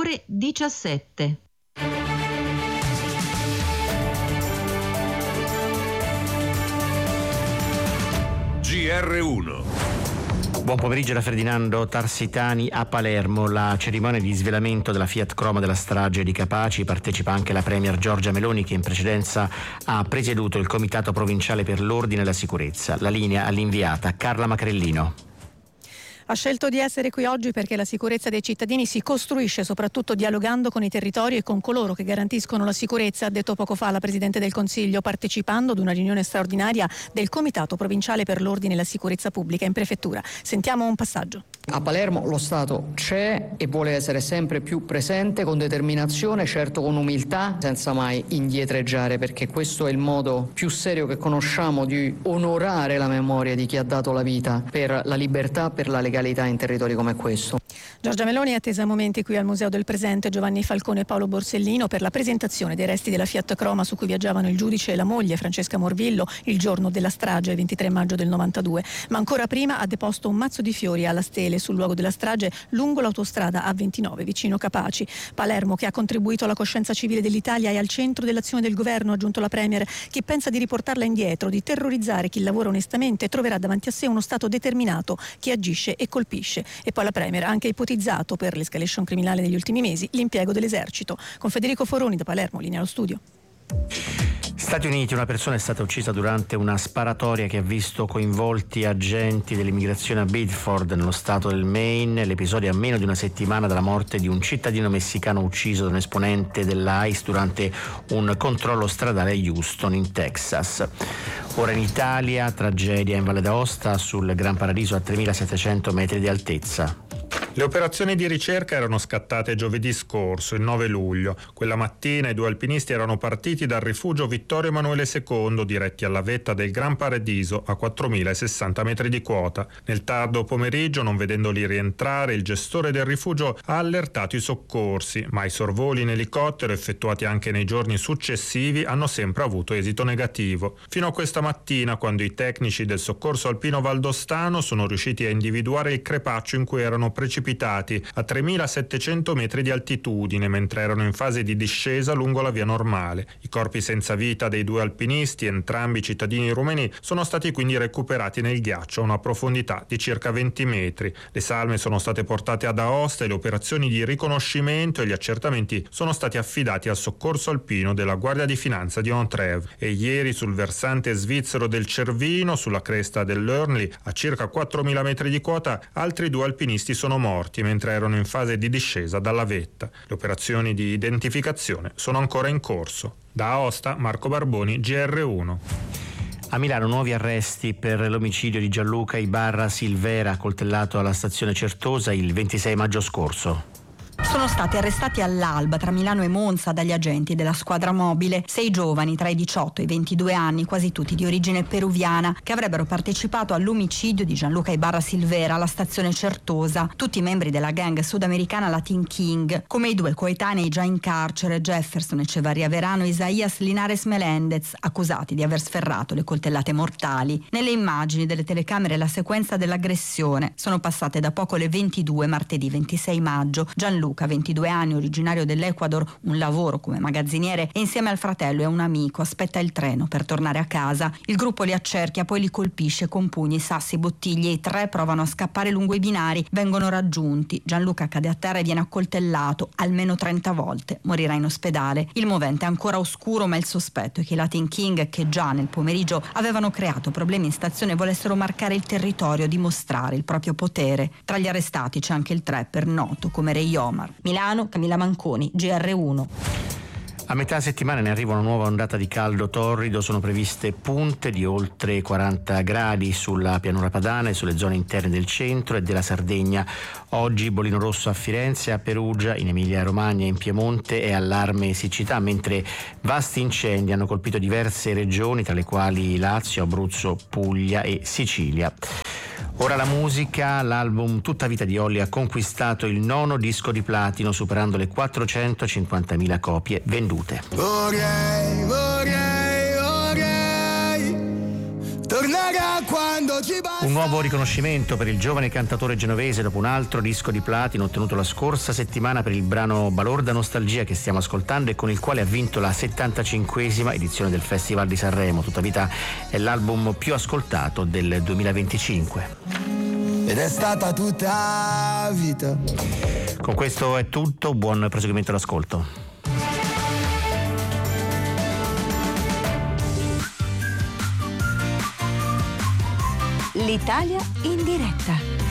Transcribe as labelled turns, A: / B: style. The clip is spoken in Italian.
A: ore 17.
B: GR1.
C: Buon pomeriggio da Ferdinando Tarsitani a Palermo. La cerimonia di svelamento della Fiat Croma della strage di Capaci partecipa anche la premier Giorgia Meloni, che in precedenza ha presieduto il Comitato Provinciale per l'Ordine e la Sicurezza. La linea all'inviata Carla Macrellino.
D: Ha scelto di essere qui oggi perché la sicurezza dei cittadini si costruisce soprattutto dialogando con i territori e con coloro che garantiscono la sicurezza, ha detto poco fa la Presidente del Consiglio, partecipando ad una riunione straordinaria del Comitato Provinciale per l'Ordine e la Sicurezza Pubblica in Prefettura. Sentiamo un passaggio.
E: A Palermo lo Stato c'è e vuole essere sempre più presente, con determinazione, certo con umiltà, senza mai indietreggiare, perché questo è il modo più serio che conosciamo di onorare la memoria di chi ha dato la vita per la libertà, per la legalità in territori come questo.
D: Giorgia Meloni è attesa a momenti qui al Museo del Presente Giovanni Falcone e Paolo Borsellino per la presentazione dei resti della Fiat Croma su cui viaggiavano il giudice e la moglie Francesca Morvillo il giorno della strage, il 23 maggio del 92. Ma ancora prima ha deposto un mazzo di fiori alla stele sul luogo della strage lungo l'autostrada A29 vicino Capaci. Palermo, che ha contribuito alla coscienza civile dell'Italia, è al centro dell'azione del governo, ha aggiunto la Premier. Chi pensa di riportarla indietro, di terrorizzare chi lavora onestamente, troverà davanti a sé uno Stato determinato che agisce e colpisce. E poi la Premier ha anche ipotizzato per l'escalation criminale negli ultimi mesi l'impiego dell'esercito. Con Federico Foroni da Palermo, linea allo studio.
C: Stati Uniti, una persona è stata uccisa durante una sparatoria che ha visto coinvolti agenti dell'immigrazione a Bedford, nello stato del Maine. L'episodio è a meno di una settimana dalla morte di un cittadino messicano ucciso da un esponente dell'ICE durante un controllo stradale a Houston, in Texas. Ora in Italia, tragedia in Valle d'Aosta sul Gran Paradiso a 3.700 metri di altezza.
F: Le operazioni di ricerca erano scattate giovedì scorso, il 9 luglio. Quella mattina i due alpinisti erano partiti dal rifugio Vittorio Emanuele II, diretti alla vetta del Gran Paradiso a 4.060 metri di quota. Nel tardo pomeriggio, non vedendoli rientrare, il gestore del rifugio ha allertato i soccorsi, ma i sorvoli in elicottero, effettuati anche nei giorni successivi, hanno sempre avuto esito negativo. Fino a questa mattina, quando i tecnici del soccorso alpino valdostano sono riusciti a individuare il crepaccio in cui erano precipitati a 3.700 metri di altitudine, mentre erano in fase di discesa lungo la via normale. I corpi senza vita dei due alpinisti, entrambi cittadini rumeni, sono stati quindi recuperati nel ghiaccio a una profondità di circa 20 metri. Le salme sono state portate ad Aosta e le operazioni di riconoscimento e gli accertamenti sono stati affidati al soccorso alpino della Guardia di Finanza di Ontrève. E ieri sul versante svizzero del Cervino, sulla cresta dell'Urnley, a circa 4.000 metri di quota, altri due alpinisti sono morti mentre erano in fase di discesa dalla vetta. Le operazioni di identificazione sono ancora in corso. Da Aosta, Marco Barboni, GR1.
C: A Milano nuovi arresti per l'omicidio di Gianluca Ibarra Silvera, accoltellato alla stazione Certosa il 26 maggio scorso.
G: Sono stati arrestati all'alba tra Milano e Monza dagli agenti della squadra mobile 6 giovani tra i 18 e i 22 anni, quasi tutti di origine peruviana, che avrebbero partecipato all'omicidio di Gianluca Ibarra Silvera alla stazione Certosa, tutti membri della gang sudamericana Latin King, come i due coetanei già in carcere, Jefferson Echevarria Verano e Isaías Linares Melendez, accusati di aver sferrato le coltellate mortali. Nelle immagini delle telecamere la sequenza dell'aggressione. Sono passate da poco le 22 martedì 26 maggio. Gianluca, 22 anni, originario dell'Ecuador, un lavoro come magazziniere e insieme al fratello e un amico aspetta il treno per tornare a casa. Il gruppo li accerchia, poi li colpisce con pugni, sassi, bottiglie. I tre provano a scappare lungo i binari, vengono raggiunti. Gianluca cade a terra e viene accoltellato almeno 30 volte. Morirà in ospedale. Il movente è ancora oscuro, ma il sospetto è che i Latin King, che già nel pomeriggio avevano creato problemi in stazione, volessero marcare il territorio, dimostrare il proprio potere. Tra gli arrestati c'è anche il trapper noto come Ray Omar. Milano, Camilla Manconi, GR1.
C: A metà settimana ne arriva una nuova ondata di caldo torrido, sono previste punte di oltre 40 gradi sulla pianura padana e sulle zone interne del centro e della Sardegna. Oggi bollino rosso a Firenze, a Perugia, in Emilia-Romagna, in Piemonte e allarme siccità, mentre vasti incendi hanno colpito diverse regioni, tra le quali Lazio, Abruzzo, Puglia e Sicilia. Ora la musica, l'album Tutta vita di Olli ha conquistato il 9° disco di platino, superando le 450.000 copie vendute.
H: Vorrei
A: tornare a quando ci basta.
C: Un nuovo riconoscimento per il giovane cantatore genovese dopo un altro disco di platino ottenuto la scorsa settimana per il brano Balorda Nostalgia che stiamo ascoltando e con il quale ha vinto la 75esima edizione del Festival di Sanremo. Tutta vita è l'album più ascoltato del 2025.
A: Ed è stata tutta vita.
C: Con questo è tutto, buon proseguimento d'ascolto.
B: L'Italia in diretta.